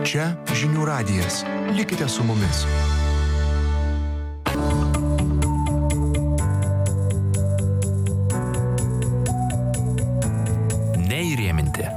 Čia Žinių radijas. Likite su mumis. Neįrėminti.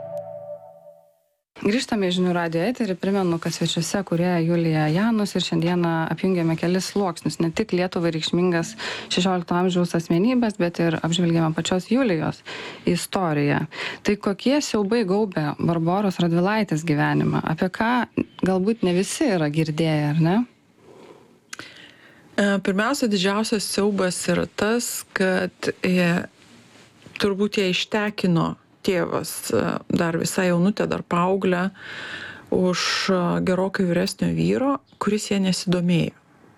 Grįžtame į Žinių radijo eterį, primenu, kad svečiuose kūrėja Julija Janus ir šiandieną apjungėme kelis sluoksnius, ne tik Lietuvai reikšmingas 16 amžiaus asmenybės, bet ir apžvelgėme pačios Julijos istoriją. Tai kokie siaubai gaubė Barboros Radvilaitės gyvenimą? Apie ką galbūt ne visi yra girdėję, ar ne? Pirmiausia, didžiausias siaubas yra tas, kad turbūt jie ištekino tėvas, dar visai jaunutė, dar paauglė, už gerokai vyresnio vyro, kuris jie nesidomėjo.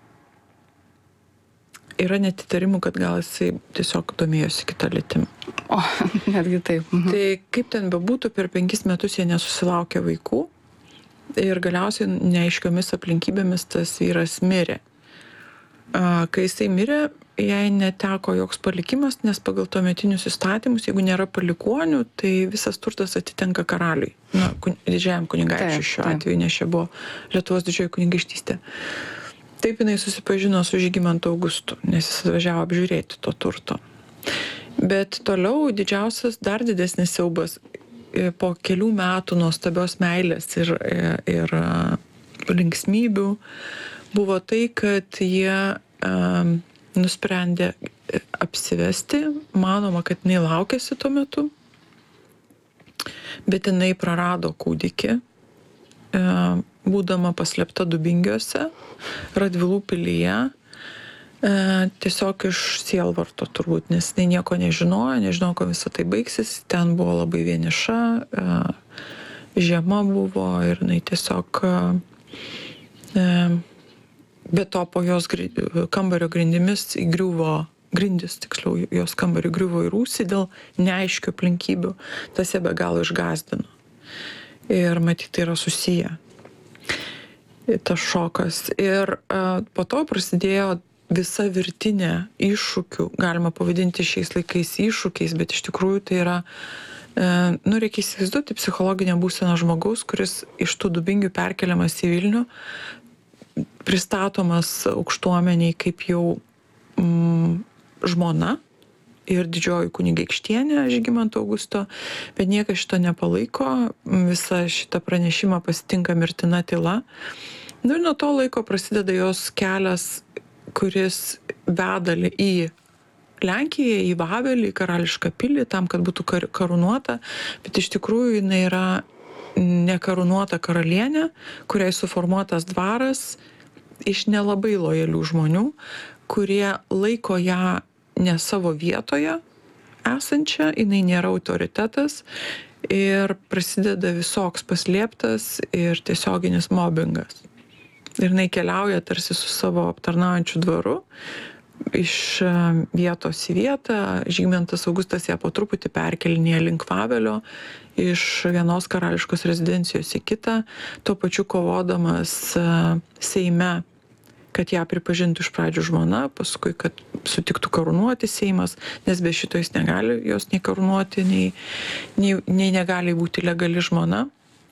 Yra net įtarimų, kad gal jisai tiesiog domėjosi kitą lytimą. O, netgi taip. Tai kaip ten bebūtų, per 5 metus jie nesusilaukė vaikų ir galiausiai neaiškiomis aplinkybėmis tas vyras mirė. Kai jisai mirė, jai neteko joks palikimas, nes pagal tuometinius įstatymus, jeigu nėra palikuonių, tai visas turtas atitenka karaliui, didžiajam kunigaikščiui šiuo atveju, nes čia buvo Lietuvos didžioji kunigaikštystė. Taip jinai susipažino su Žygimantu Augustu, nes jis atvažiavo apžiūrėti to turto. Bet toliau didžiausias, dar didesnis siaubas po kelių metų nuostabios meilės ir linksmybių buvo tai, kad jie nusprendė apsivesti, manoma, kad jinai laukėsi tuo metu, bet jinai prarado kūdikį, būdama paslėpta Dubingiuose, Radvilų pilyje, tiesiog iš sielvarto turbūt, nes jinai nieko nežinojo, ko visą tai baigsis, ten buvo labai vieniša, žiema buvo ir jinai tiesiog be to po jos kambario grindimis jos kambario griuvo į rūsį dėl neaiškių aplinkybių. Tas ją be galo išgąsdino. Ir matyt, tai yra susiję. Tas šokas. Ir po to prasidėjo visa virtinė iššūkių, galima pavadinti šiais laikais iššūkiais, bet iš tikrųjų tai yra, reikia įsivaizduoti psichologinę būseną žmogaus, kuris iš tų Dubingių perkeliamas į Vilnių, pristatomas aukštuomeniai kaip jau žmona ir didžioji kunigaikštienė Žygimanto Augusto, bet niekas šito nepalaiko, visą šitą pranešimą pasitinka mirtina tyla. Ir nuo to laiko prasideda jos kelias, kuris veda į Lenkiją, į Vavelį, į karališką pilį, tam, kad būtų karūnuota, bet iš tikrųjų jinai yra nekarūnuota karalienė, kuriai suformuotas dvaras iš nelabai lojalių žmonių, kurie laiko ją ne savo vietoje esančią, jinai nėra autoritetas ir prasideda visoks paslėptas ir tiesioginis mobbingas. Ir jinai keliauja tarsi su savo aptarnaujančiu dvaru iš vietos į vietą. Žygimantas Augustas ją po truputį perkelinėja link Vavelio, iš vienos karališkos rezidencijos į kitą, tuo pačiu kovodamas Seime, kad ją pripažintų iš pradžių žmona, paskui, kad sutiktų karūnuoti Seimas, nes be šito jis negali jos nei karūnuoti, nei negali būti legali žmona.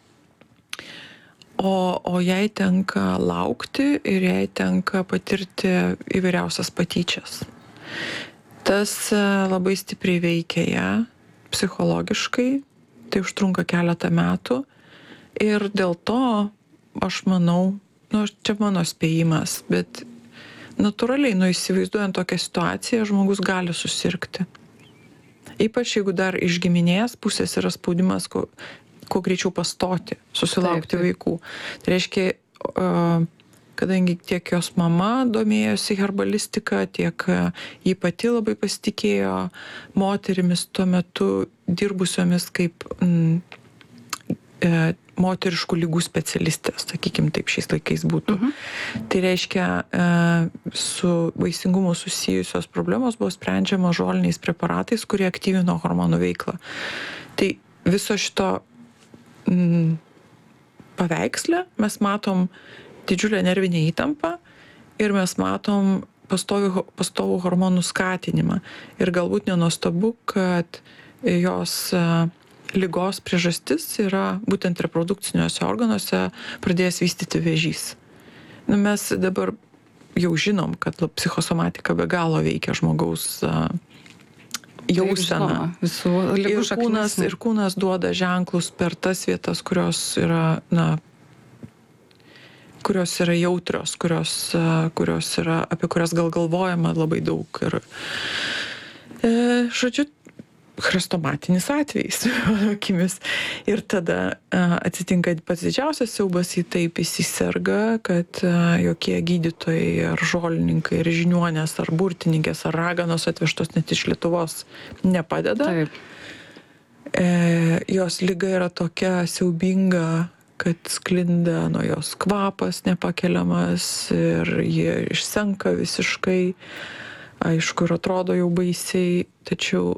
O jai tenka laukti ir jai tenka patirti įvairiausias patyčias. Tas labai stipriai veikia ją psichologiškai, tai užtrunka keletą metų ir dėl to aš manau, čia mano spėjimas, bet natūraliai, įsivaizduojant tokią situaciją, žmogus gali susirgti. Ypač jeigu dar iš giminės pusės yra spaudimas, kuo greičiau pastoti, susilaukti vaikų. Tai reiškia, kadangi tiek jos mama domėjosi herbalistika, tiek ji pati labai pasitikėjo moterimis tuo metu dirbusiomis kaip moteriškų lygų specialistės, sakykime taip šiais laikais būtų. Tai reiškia, su vaisingumu susijusios problemos buvo sprendžiama žoliniais preparatais, kurie aktyvino hormonų veiklą. Tai viso šito paveiksle mes matom didžiulę nervinę įtampą ir mes matom pastovų hormonų skatinimą. Ir galbūt nenuostabu, kad jos ligos priežastis yra būtent reprodukciniuose organuose pradėjęs vystyti vėžys. Mes dabar jau žinom, kad psichosomatika be galo veikia žmogaus jauseną. Visų ligų šaknis. Ir kūnas duoda ženklus per tas vietas, kurios yra, kurios yra jautrios, kurios yra, apie kurias gal galvojama labai daug. Ir, žodžiu, chrestomatinis atvejis, mano akimis. Ir tada atsitinka pats didžiausias siaubas, į taip įsiserga, kad jokie gydytojai ar žolininkai, ar žiniuonės, ar burtininkės, ar raganos atvežtos net iš Lietuvos nepadeda. Taip. Jos liga yra tokia siaubinga, kad sklinda nuo jos kvapas nepakeliamas ir jie išsenka visiškai. Aišku, ir atrodo jau baisiai, tačiau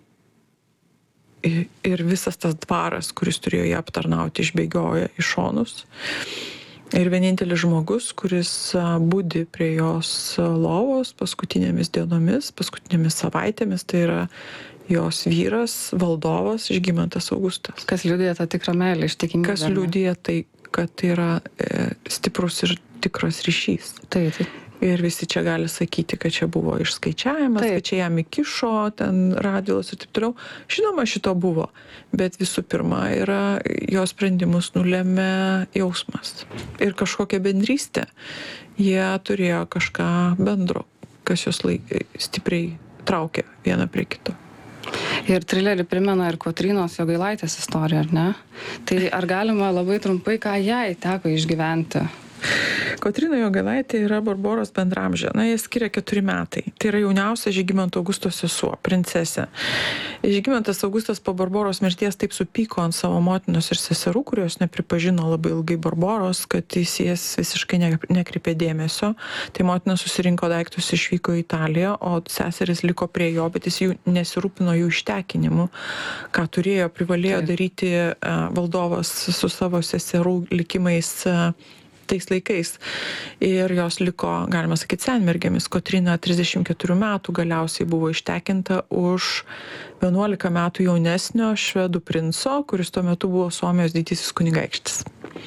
ir visas tas dvaras, kuris turėjo ją aptarnauti, išbėgioja į šonus. Ir vienintelis žmogus, kuris budi prie jos lovos paskutinėmis dienomis, paskutinėmis savaitėmis, tai yra jos vyras, valdovas Žygimantas Augustas. Kas liudija tą tikrą meilę, ištikimybę? Kas liudija tai, kad tai yra stiprus ir tikras ryšys. Taip. Ir visi čia gali sakyti, kad čia buvo išskaičiavimas, kad čia jam įkišo, ten Radvilas ir taip toliau. Žinoma, šito buvo, bet visų pirma yra jos sprendimus nulėmė jausmas ir kažkokia bendrystė. Jie turėjo kažką bendro, kas jos stipriai traukė vieną prie kito. Ir trilerį primena ir Kotrynos Jogailaitės istoriją, ar ne? Tai ar galima labai trumpai, ką jai teko išgyventi? Kotryna Jogailaitė yra Barboros bendramžė. Jie skiria 4 metai. Tai yra jauniausia Žygimanto Augusto sesuo, princesė. Žygimantas Augustas po Barboros mirties taip supyko ant savo motinos ir seserų, kurios nepripažino labai ilgai Barboros, kad jis jas visiškai nekreipė dėmesio. Tai motina susirinko daiktus, išvyko į Italiją, o seseris liko prie jo, bet jis jų nesirūpino jų ištekinimu, ką privalėjo daryti valdovas su savo seserų likimais tais laikais. Ir jos liko, galima sakyti, senmergėmis. Kotryna 34 metų galiausiai buvo ištekinta už 11 metų jaunesnio švedų princo, kuris tuo metu buvo Suomijos didysis kunigaikštis.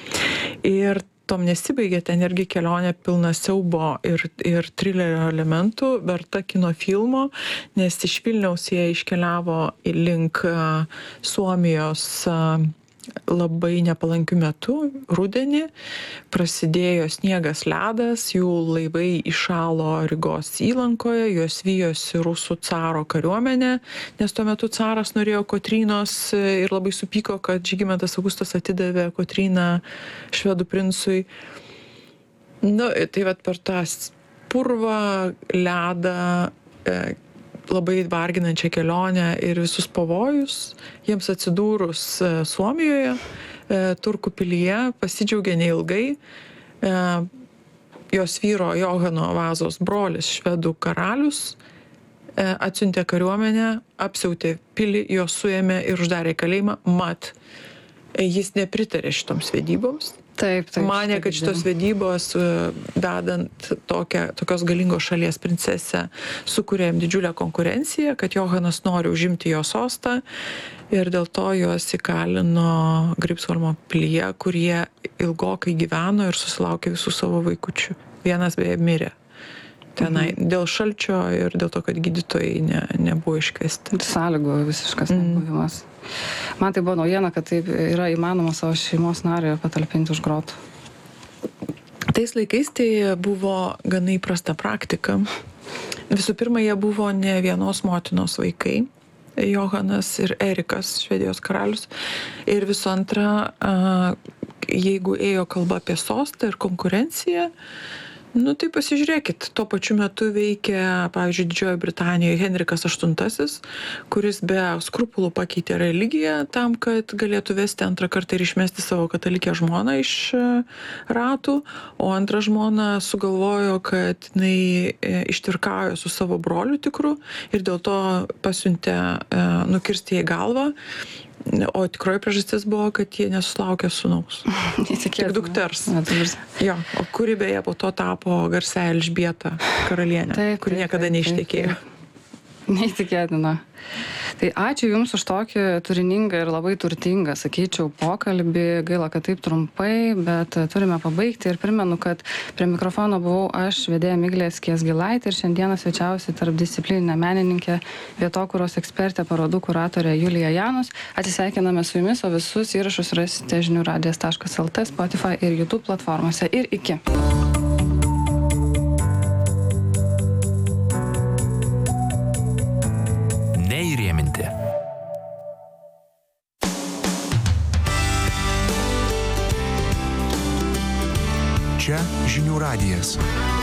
Ir tom nesibaigė ten irgi kelionė pilna siaubo ir trilerio elementų, verta kino filmo, nes iš Vilniaus jie iškeliavo link Suomijos labai nepalankiu metu, rudenį, prasidėjo sniegas, ledas, jų laivai įšalo Rygos įlankoje, juos vijosi rusų caro kariuomenė, nes tuo metu caras norėjo Kotrynos ir labai supyko, kad Žygimantas Augustas atidavė Kotryną švedų princui. Tai vat per tą purvą, ledą, labai varginančią kelionę ir visus pavojus, jiems atsidūrus Suomijoje, Turku pilyje, pasidžiaugė neilgai. Jos vyro Johano Vazos brolis, švedų karalius, atsiuntė kariuomenę, apsiautė pilį, jos suėmė ir uždarė į kalėjimą. Mat, jis nepritarė šitoms vedyboms. Taip. Manė, kad šitos vedybos, vedant tokios galingos šalies princesę, sukūrė jam didžiulę konkurenciją, kad Johanas nori užimti jo sostą ir dėl to juos įkalino Gripsholmo pilyje, kur jie ilgokai gyveno ir susilaukė visų savo vaikučių. Vienas beje mirė tenai dėl šalčio ir dėl to, kad gydytojai nebuvo iškviesti. Sąlygų visiškas nebuvimas. Man tai buvo naujiena, kad taip yra įmanoma savo šeimos narį patalpinti už grotų. Tais laikais tai buvo gana įprasta praktika. Visų pirma, jie buvo ne vienos motinos vaikai, Johanas ir Erikas, Švedijos karalius. Ir visų antra, jeigu ėjo kalba apie sostą ir konkurenciją, tai pasižiūrėkit, tuo pačiu metu veikia, pavyzdžiui, Didžiojoje Britanijoje Henrikas VIII, kuris be skrupulų pakeitė religiją tam, kad galėtų vesti antrą kartą ir išmesti savo katalikę žmoną iš ratų, o antrą žmoną sugalvojo, kad jinai ištvirkauja su savo broliu tikru ir dėl to pasiuntė nukirsti jai galvą. O tikroji priežastis buvo, kad jie nesusilaukė sūnaus. Tik dukters. Jo, o kuri beje po to tapo garsiąja Elžbieta karalienė, kuri niekada neištekėjo. Neįtikėtina. Tai ačiū Jums už tokį turiningą ir labai turtingą, sakyčiau, pokalbį. Gaila, kad taip trumpai, bet turime pabaigti ir primenu, kad prie mikrofono buvau aš, vedėja Miglė Skiesgilaitė, ir šiandieną svečiausi tarpdisciplininė menininkė, vietokūros ekspertė, parodų kuratorė Julija Janus. Atsisveikiname su Jumis, o visus įrašus rasite žiniųradijas.lt, Spotify ir YouTube platformose. Ir iki. Neįrėminti. Čia Žinių radijas.